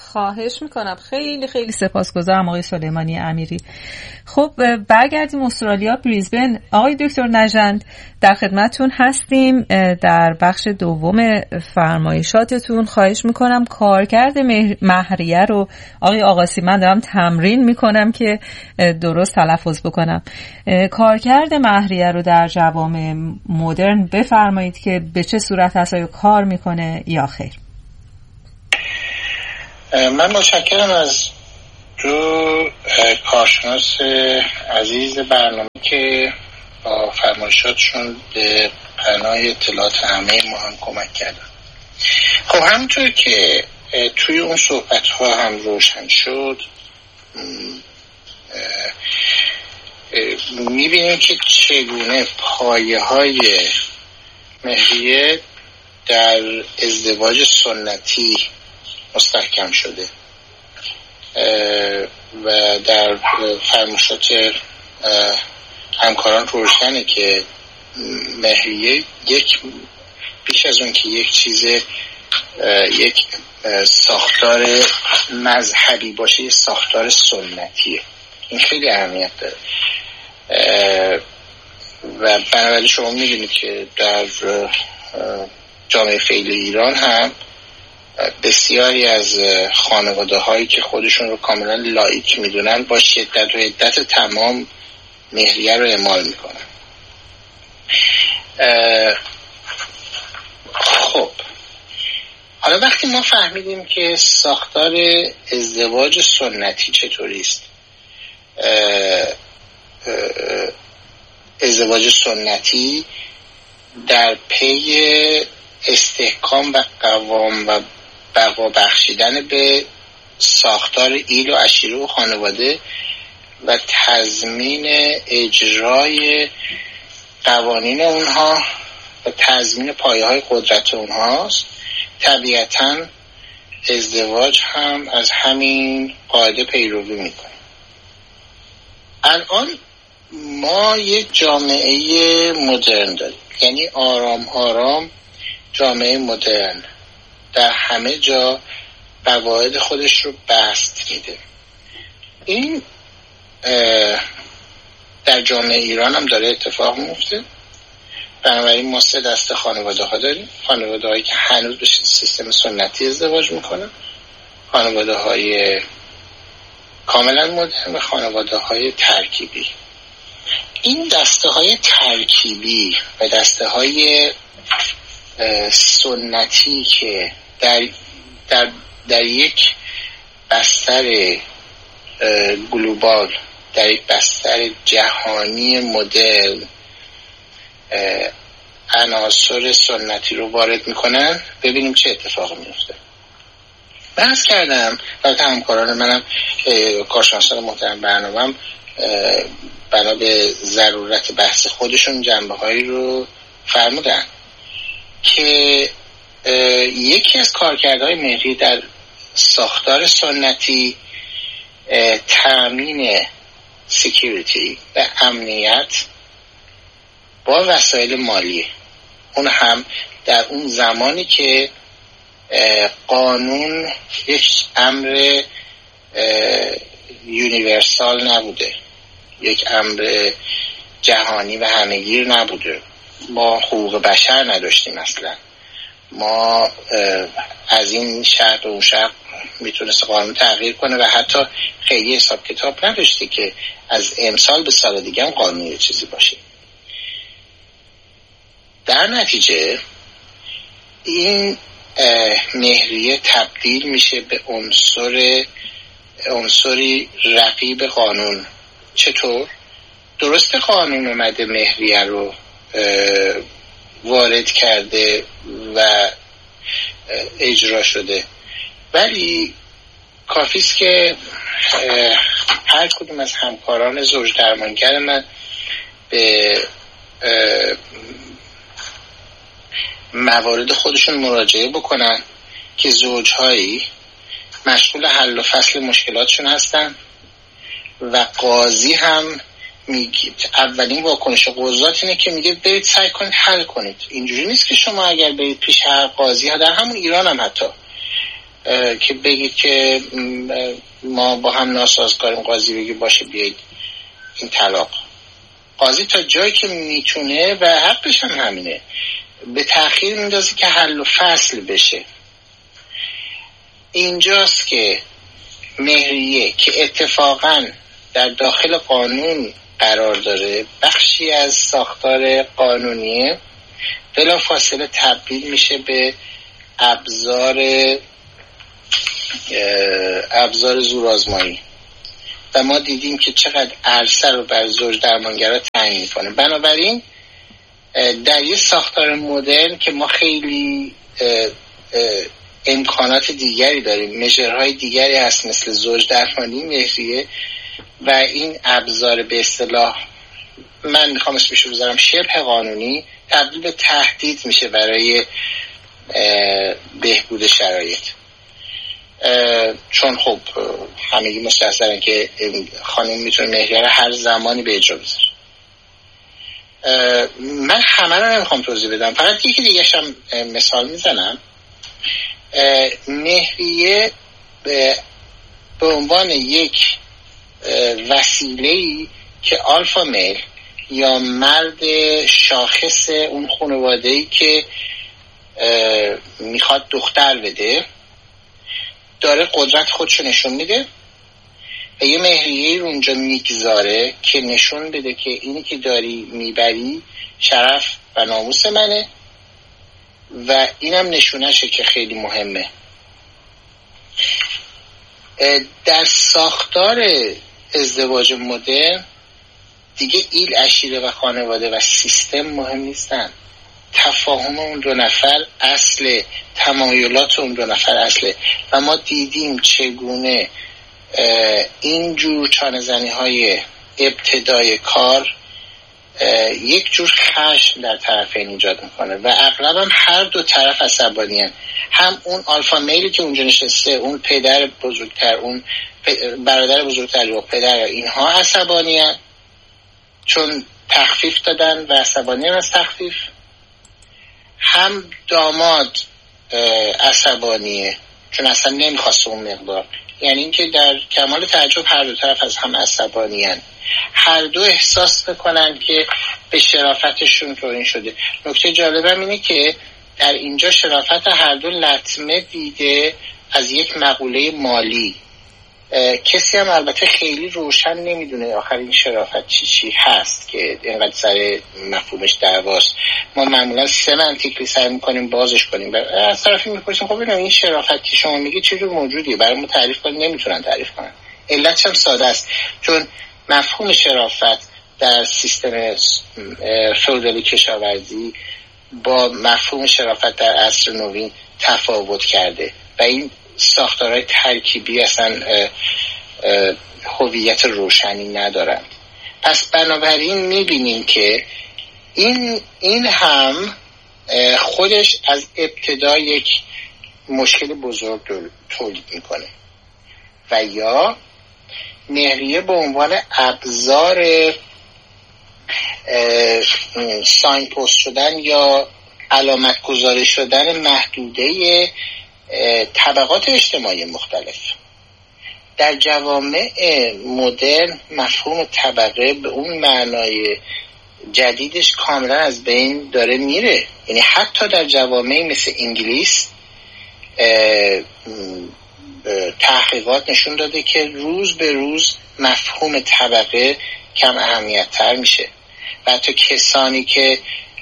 خواهش میکنم. خیلی خیلی سپاسگزارم آقای سلیمانی امیری. خب برگردیم استرالیا، بریزبن. آقای دکتر نژند در خدمتتون هستیم در بخش دوم فرمایشاتتون. خواهش میکنم کارکرد مهریه رو آقای آقاسی، من دارم تمرین میکنم که درست تلفظ بکنم، کارکرد مهریه رو در جوامع مدرن بفرمایید که به چه صورت هست، آیا کار میکنه یا خیر؟ من متشکرم از دو کارشناس عزیز برنامه که با فرمایشاتشون به پناه اطلاعات همه ما هم کمک کردن. خب همونطور که توی اون صحبت ها هم روشن شد، میبینیم که چگونه پایه های مهریه در ازدواج سنتی مستحکم شده و در فرمایشات همکاران روشنه که مهریه یک بیش از اون که یک چیز یک ساختار مذهبی باشه، یک ساختار سنتیه. این خیلی اهمیت داره و بنابراین شما می‌بینید که در جامعه فعلی ایران هم بسیاری از خانواده هایی که خودشون رو کاملا لایک میدونن با شدت و عدت تمام مهریه رو اعمال میکنن. خب حالا وقتی ما فهمیدیم که ساختار ازدواج سنتی چطوری است، ازدواج سنتی در پی استحکام و قوام و بقا بخشیدن به ساختار ایل و عشیره و خانواده و تضمین اجرای قوانین اونها و تضمین پایه های قدرت اونهاست، طبیعتاً ازدواج هم از همین قاعده پیروی میکنه. الان ما یک جامعه مدرن داریم، یعنی آرام آرام جامعه مدرن در همه جا قواعد خودش رو بست میده. این در جامعه ایران هم داره اتفاق میفته. بنابراین ما سه دسته خانواده ها داریم: خانواده هایی که هنوز به سیستم سنتی ازدواج میکنن، خانواده های کاملا مدرن و خانواده های ترکیبی. این دسته های ترکیبی و دسته های سنتی که در, در, در یک بستر گلوبال، در یک بستر جهانی مدرن عناصر سنتی رو وارد میکنن، ببینیم چه اتفاقی میفته. بحث کردم و همکاران منم کارشناسان محترم برنامه‌ام بنا به ضرورت بحث خودشون جنبه هایی رو فرمودن که یکی از کارکردهای مهری در ساختار سنتی تامین سکیوریتی و امنیت با وسایل مالی، اون هم در اون زمانی که قانون یک امر یونیورسال نبوده، یک امر جهانی و همه‌گیر نبوده. ما حقوق بشر نداشتیم اصلا. ما از این شهر به اون شهر میتونست قانون تغییر کنه و حتی خیلی حساب کتاب نداشتی که از امسال به سال دیگه هم قانون یه چیزی باشه. در نتیجه این مهریه تبدیل میشه به عنصر عنصری رقیب قانون. چطور؟ درست قانون اومده مهریه رو وارد کرده و اجرا شده، ولی کافیست که هر کدوم از همکاران زوج درمانگر من به موارد خودشون مراجعه بکنن که زوجهایی مشغول حل و فصل مشکلاتشون هستن و قاضی هم میگه اولین واکنش قضات اینه که میگه برید سعی کنید حل کنید. اینجوری نیست که شما اگر برید پیش هر قاضی ها، در همون ایران هم حتی که بگید که ما با هم ناسازگاریم، قاضی بگی باشه بیایید این طلاق. قاضی تا جایی که میتونه و حقش هم همینه به تأخیر میندازه که حل و فصل بشه. اینجاست که مهریه که اتفاقاً در داخل قانون قرار داره، بخشی از ساختار قانونیه، بلا فاصله تبدیل میشه به ابزار ابزار زورآزمایی و ما دیدیم که چقدر عرصه رو بر زوج درمانگرا تعیین میکنه. بنابراین در یه ساختار مدرن که ما خیلی امکانات دیگری داریم، مژرهای دیگری هست مثل زوج درمانی، مهریه و این ابزار به اصطلاح من میخوام اسمش رو بذارم شبه قانونی، تبدیل به تهدید میشه برای بهبود شرایط. چون خب همگی مستحضرن که خانم میتونه مهریه رو هر زمانی به اجرا بذاره. من همه رو نمیخوام توضیح بدم، فقط یکی دیگه هم مثال میزنم. مهریه به عنوان یک وسیله‌ای که آلفا میل یا مرد شاخص اون خانواده‌ای که میخواد دختر بده داره قدرت خودشو نشون میده و یه مهریه رو اونجا میگذاره که نشون بده که اینی که داری میبری شرف و ناموس منه و اینم نشونشه که خیلی مهمه. در ساختار ازدواج مدرن دیگه ایل، عشیره و خانواده و سیستم مهم نیستن. تفاهم اون دو نفر اصله، تمایلات اون دو نفر اصله و ما دیدیم چگونه این جور چانه‌زنی های ابتدای کار یک جور خشم در طرفین ایجاد میکنه و اغلب هم هر دو طرف عصبانی هن. هم اون آلفا میلی که اونجا نشسته، اون پدر بزرگتر، اون برادر بزرگتر یا پدر، اینها عصبانی هن چون تخفیف دادن و عصبانی هم از تخفیف. هم داماد عصبانیه چون اصلا نمیخواست اون مقدار، یعنی اینکه در کمال تعجب هر دو طرف از هم عصبانی هن. هر دو احساس میکنن که به شرافتشون توهین شده. نکته جالبم اینه که در اینجا شرافت هر دو لطمه دیده از یک مقوله مالی. کسی هم البته خیلی روشن نمیدونه آخر این شرافت چی چی هست که اینقدر سر مفهومش دعواست. ما معمولا سمنتیکلی سعی میکنیم بازش کنیم، از طرفی میپرسیم خب ببینم این شرافت که شما میگی چه جور موجودیه، برای ما تعریف کنیم، نمیتونن تعریف کنن. علتش هم ساده است، چون مفهوم شرافت در سیستم فئودالی کشاورزی با مفهوم شرافت در عصر نوین تفاوت کرده و این ساختارهای ترکیبی اصلا هویت روشنی ندارند. پس بنابراین میبینیم که این این هم خودش از ابتدا یک مشکل بزرگ تولید میکنه و یا مهریه به عنوان ابزار ساین پست شدن یا علامت گذاری شدن محدوده طبقات اجتماعی مختلف. در جوامع مدرن مفهوم طبقه به اون معنای جدیدش کاملا از بین داره میره. یعنی حتی در جوامعی مثل انگلیس تحقیقات نشون داده که روز به روز مفهوم طبقه کم اهمیت تر میشه و حتی کسانی که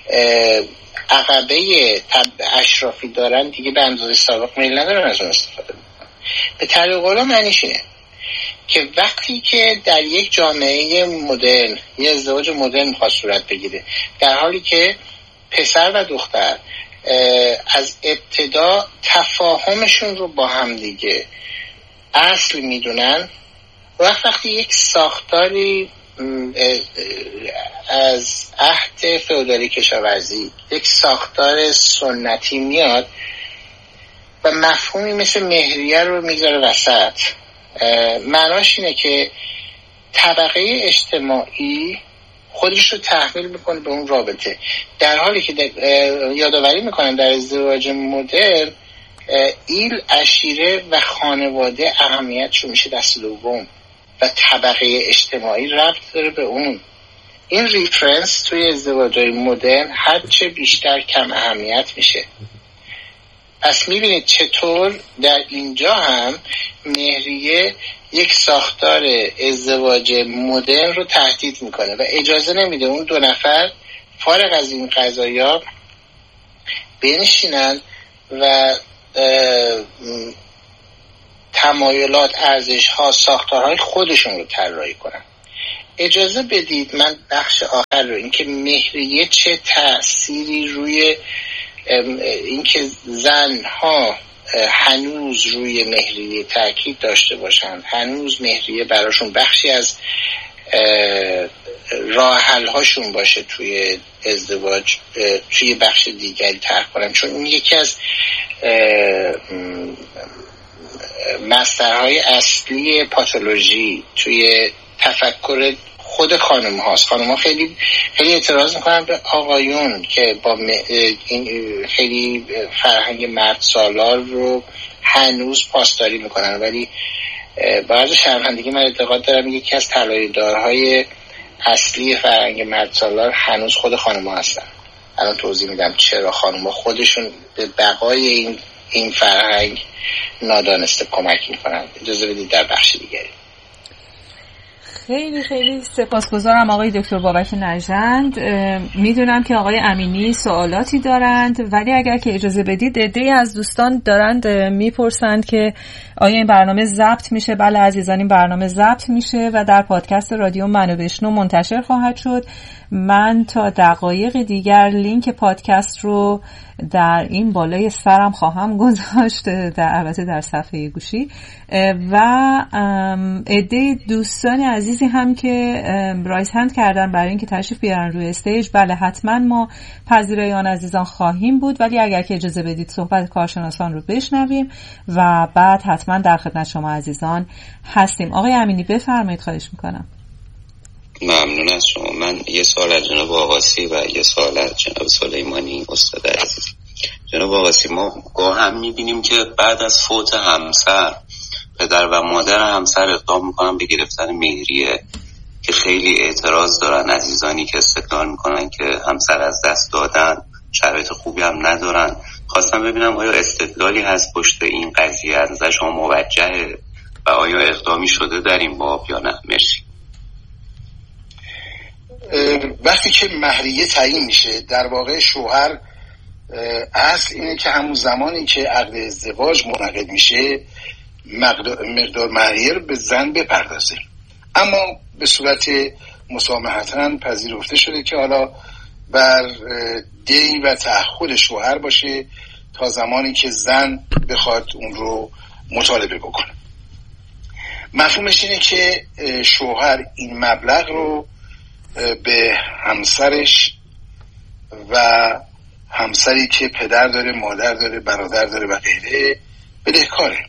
عقبه اشرافی دارن دیگه به اندازه سابق میل ندارن از اون استفاده بکنن. به طریق قولا معنیش اینه که وقتی که در یک جامعه مدرن یه ازدواج مدرن میخواد صورت بگیره، در حالی که پسر و دختر از ابتدا تفاهمشون رو با هم دیگه اصل میدونن، وقت وقتی یک ساختاری از عهد فئودالی کشاورزی، یک ساختار سنتی میاد و مفهومی مثل مهریه رو میذاره وسط، معناش اینه که طبقه اجتماعی خودش رو تحمیل میکنه به اون رابطه، در حالی که یادآوری میکنم در ازدواج مدرن این عشیره و خانواده اهمیتشو میشه دست دوم و طبقه اجتماعی ربط داره به اون. این ریفرنس توی ازدواج‌های مدرن هرچه بیشتر کم اهمیت میشه. پس میبینید چطور در اینجا هم مهریه یک ساختار ازدواج مدرن رو تهدید میکنه و اجازه نمیده اون دو نفر فارغ از این قضایا بنشینن و تمایلات، ارزش‌ها، ساختارهای خودشون رو طراحی کنن. اجازه بدید من بخش آخر رو، اینکه مهریه چه تأثیری روی اینکه زنها هنوز روی مهریه تاکید داشته باشند، هنوز مهریه براشون بخشی از راه حل هاشون باشه توی ازدواج، توی بخش دیگری طرح کنن، چون این یکی از مصدرهای اصلی پاتولوژی توی تفکر خود خانم هاست. خانم ها خیلی خیلی اعتراض میکنن به آقایون که با این خیلی فرهنگ مرد سالار رو هنوز پاسداری میکنن، ولی بعضی شرمندگی من اعتقاد دارم یکی از طلایه‌دارهای اصلی فرهنگ مرد سالار هنوز خود خانم ها هستن. الان توضیح میدم چرا خانم ها خودشون به بقای این این فرهنگ نادانسته کمک میکنن. اجازه بدید در بخش دیگری. خیلی خیلی سپاسگزارم آقای دکتر بابک نژند. میدونم که آقای امینی سوالاتی دارند، ولی اگر که اجازه بدید عده‌ای از دوستان دارند میپرسند که آیا این برنامه ضبط میشه؟ بله عزیزان، این برنامه ضبط میشه و در پادکست رادیو منو بشنو منتشر خواهد شد. من تا دقایق دیگر لینک پادکست رو در این بالای سرم خواهم گذاشت، در البته در صفحه گوشی، و عده دوستان عزیزی هم که رایز هند کردن برای اینکه تشریف بیارن روی استیج، بله حتما ما پذیرای آن عزیزان خواهیم بود، ولی اگر که اجازه بدید صحبت کارشناسان رو بشنویم و بعد حتما در خدمت شما عزیزان هستیم. آقای امینی بفرمایید، خواهش میکنم. ممنون از شما. من یه سوال از جناب آقاسی و یه سوال از جناب سلیمانی استاد عزیز. جناب آقاسی، ما گاه هم میبینیم که بعد از فوت همسر پدر و مادر همسر اقدام میکنن به گرفتن مهریه که خیلی اعتراض دارن عزیزانی که استدلال میکنن که همسر از دست دادن، شرایط خوبی هم ندارن. خواستم ببینم آیا استدلالی هست پشت این قضیه، از نظر شما موجهه و آیا اقدامی شده در این باب یا نه؟ مرسی. وقتی که مهریه تعیین میشه، در واقع شوهر اصل اینه که همون زمانی که عقد ازدواج منعقد میشه مقدار مهریه رو به زن بپردازه، اما به صورت مسامحتاً پذیرفته شده که حالا بر دی و تعهد شوهر باشه تا زمانی که زن بخواد اون رو مطالبه بکنه. مفهومش اینه که شوهر این مبلغ رو به همسرش و همسری که پدر داره، مادر داره، برادر داره و غیره بدهکاره.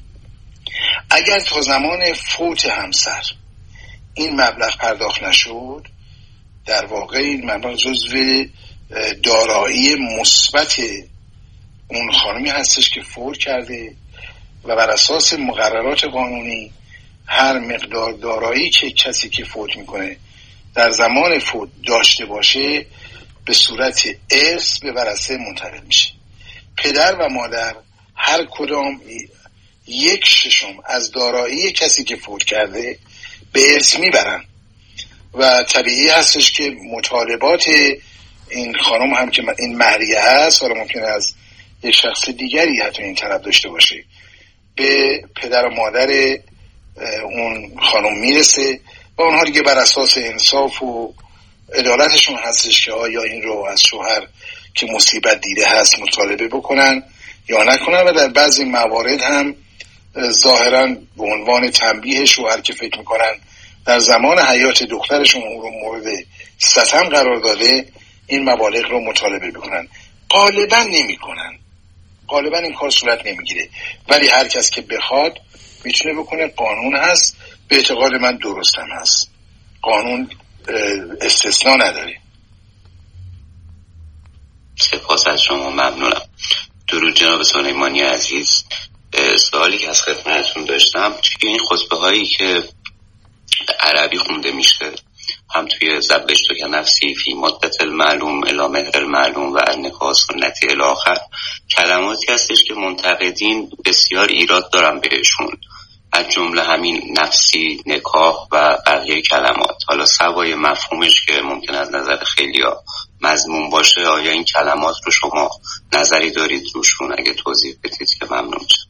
اگر تا زمان فوت همسر این مبلغ پرداخت نشد، در واقع این مبلغ جزو دارایی مثبت اون خانمی هستش که فوت کرده و بر اساس مقررات قانونی هر مقدار دارایی که کسی که فوت میکنه در زمان فوت داشته باشه به صورت ارث به ورثه منتقل میشه. پدر و مادر هر کدام یک ششم از دارایی کسی که فوت کرده به ارث میبرن و طبیعی هستش که مطالبات این خانم هم که این مهریه هست، حالا ممکنه از یک شخص دیگری حتی این طلب داشته باشه، به پدر و مادر اون خانم میرسه و اونها دیگه بر اساس انصاف و عدالتشون هستش که آیا این رو از شوهر که مصیبت دیده هست مطالبه بکنن یا نکنن. و در بعضی موارد هم ظاهرا به عنوان تنبیه شوهر که فکر میکنن در زمان حیات دخترشون اون رو مورد ستم قرار داده، این مبالغ رو مطالبه بکنن. غالبا نمی کنن، غالبا این کار صورت نمیگیره، ولی هر کس که بخواد میتونه بکنه. قانون هست، به اعتقاد من درستم هست، قانون استثناء نداره. سپاس از شما، ممنونم. درود جناب جناب سلیمانی عزیز، سوالی که از خدمتتون داشتم توی این خطبه هایی که عربی خونده میشه، هم توی زبشت که نفسی فی مدت المعلوم الی مهر المعلوم و النکاح سنتی الی آخر، کلماتی هستش که منتقدین بسیار ایراد دارن بهشون، از جمله همین نفسی، نکاح و بقیه کلمات. حالا سوای مفهومش که ممکن از نظر خیلیا مضمون باشه، آیا این کلمات رو شما نظری دارید روشون؟ اگه توضیح بدید که ممنون میشم.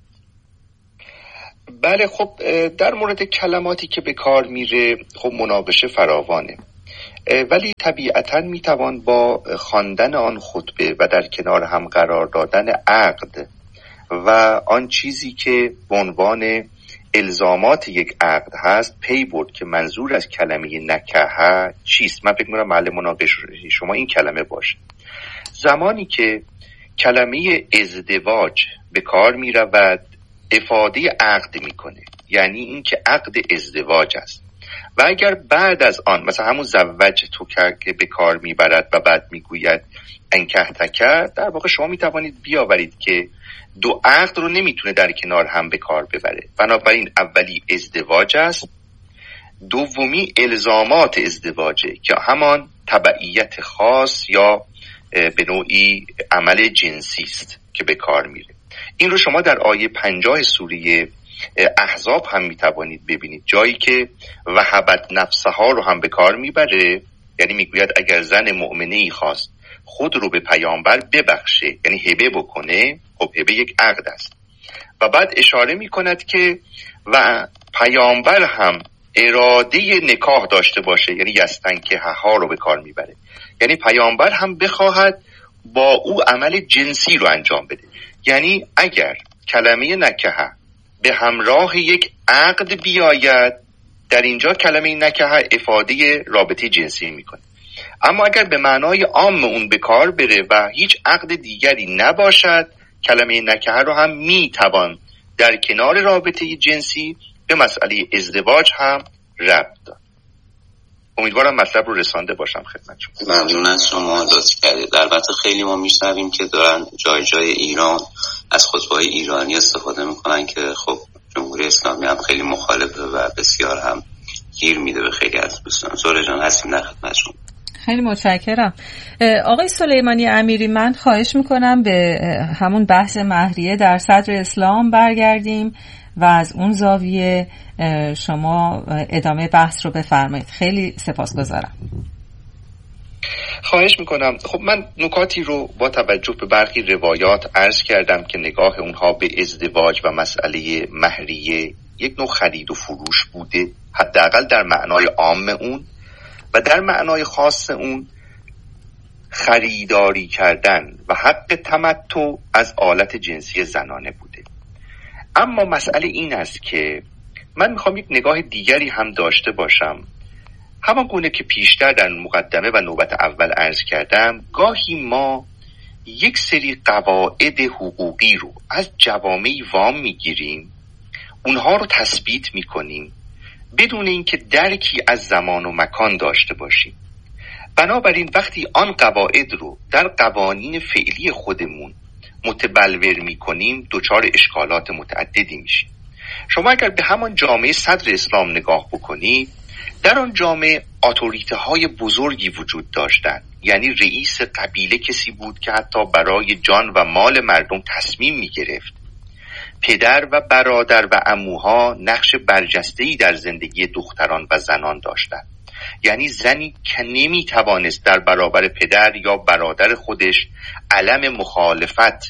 بله، خب در مورد کلماتی که به کار میره خب مناقشه فراوانه، ولی طبیعتاً میتوان با خواندن آن خطبه و در کنار هم قرار دادن عقد و آن چیزی که به عنوان الزامات یک عقد هست پی برد که منظور از کلمه نکاح چیست. من فکر می‌کنم محل مناقشه شما این کلمه باشه. زمانی که کلمه ازدواج به کار میرود افاده عقد میکنه، یعنی این که عقد ازدواج است، و اگر بعد از آن مثلا همون زوج تو که به کار میبرد و بعد میگوید انکح تکر، در واقع شما میتوانید بیاورید که دو عقد رو نمیتونه در کنار هم به کار ببره. بنابراین اولی ازدواج است، دومی الزامات ازدواجه که همان تبعیت خاص یا به نوعی عمل جنسی است که به کار میره. این رو شما در آیه پنجاه سوره احزاب هم میتوانید ببینید، جایی که وهبت نفسها رو هم به کار میبره، یعنی میگوید اگر زن مؤمنه‌ای خواست خود رو به پیامبر ببخشه، یعنی هبه بکنه، خب هبه یک عقد است. و بعد اشاره میکند که و پیامبر هم اراده نکاح داشته باشه، یعنی یستنکحها رو به کار میبره، یعنی پیامبر هم بخواهد با او عمل جنسی رو انجام بده. یعنی اگر کلمه نکاح به همراه یک عقد بیاید، در اینجا کلمه نکاح افاده رابطه جنسی میکنه. اما اگر به معنای عام اون به کار بره و هیچ عقد دیگری نباشد، کلمه نکاح رو هم میتوان در کنار رابطه جنسی به مسئله ازدواج هم ربط داد. امیدوارم مطلب رو رسانده باشم خدمت شما. ممنون از شما، لطف کردید. البته خیلی ما میشنویم که دارن جای جای ایران از خطبه‌های ایرانی استفاده میکنن که خب جمهوری اسلامی هم خیلی مخالفه و بسیار هم گیر میده به خیلی از دوستان. زهره جان هستیم در خدمت شما. خیلی متشکرم. آقای سلیمانی امیری، من خواهش میکنم به همون بحث مهریه در صدر اسلام برگردیم و از اون زاویه شما ادامه بحث رو بفرمایید. خیلی سپاسگزارم. خواهش میکنم. خب من نکاتی رو با توجه به برخی روایات عرض کردم که نگاه اونها به ازدواج و مسئله مهریه یک نوع خرید و فروش بوده، حداقل در معنای عام اون، و در معنای خاص اون خریداری کردن و حق تمتع از آلت جنسی زنانه بوده. اما مسئله این است که من میخوام یک نگاه دیگری هم داشته باشم. همان گونه که پیشتر در مقدمه و نوبت اول عرض کردم، گاهی ما یک سری قواعد حقوقی رو از جوامعی وام میگیریم، اونها رو تثبیت میکنیم بدون اینکه درکی از زمان و مکان داشته باشیم. بنابراین وقتی آن قواعد رو در قوانین فعلی خودمون متبلور میکنیم دچار اشکالات متعددی میشیم. شما اگر به همان جامعه صدر اسلام نگاه بکنید، در آن جامعه اتوریته های بزرگی وجود داشتند، یعنی رئیس قبیله کسی بود که حتی برای جان و مال مردم تصمیم میگرفت. پدر و برادر و عموها نقش برجسته‌ای در زندگی دختران و زنان داشتند. یعنی زنی که نمیتوانست در برابر پدر یا برادر خودش علم مخالفت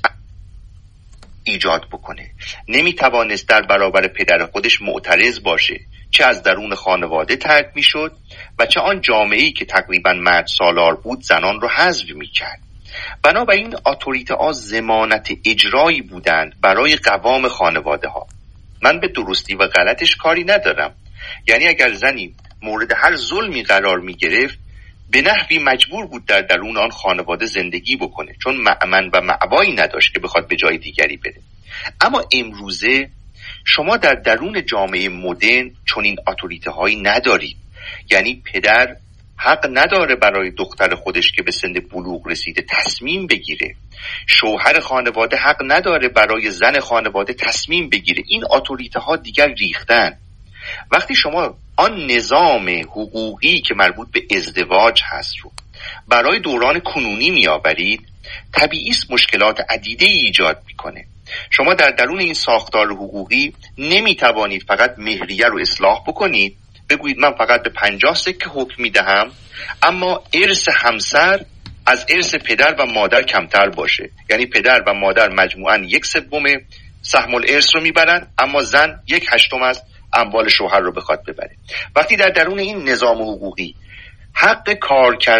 ایجاد بکنه، نمیتوانست در برابر پدر خودش معترض باشه، چه از درون خانواده ترک میشد و چه آن جامعه‌ای که تقریبا مرد سالار بود زنان رو حذف میکرد. بنابراین اتوریته ها ضمانت اجرایی بودند برای قوام خانواده ها. من به درستی و غلطش کاری ندارم، یعنی اگر زنی مورد هر ظلمی قرار می گرفت به نحوی مجبور بود در درون آن خانواده زندگی بکنه، چون مأمن و مأوایی نداشت که بخواد به جای دیگری بره. اما امروزه شما در درون جامعه مدرن چون این اتوریته هایی ندارید، یعنی پدر حق نداره برای دختر خودش که به سن بلوغ رسیده تصمیم بگیره. شوهر خانواده حق نداره برای زن خانواده تصمیم بگیره. این اتوریته ها دیگر ریختن. وقتی شما آن نظام حقوقی که مربوط به ازدواج هست رو برای دوران کنونی میآورید، طبیعی است مشکلات عدیده ایجاد میکنه. شما در درون این ساختار حقوقی نمیتوانید فقط مهریه رو اصلاح بکنید، بگویید من فقط به پنجاه سکه حکم میدهم اما ارث همسر از ارث پدر و مادر کمتر باشه، یعنی پدر و مادر مجموعاً یک سوم سهم الارث رو میبرن اما زن یک هشتم از اموال شوهر رو بخواد ببره. وقتی در درون این نظام حقوقی حق کار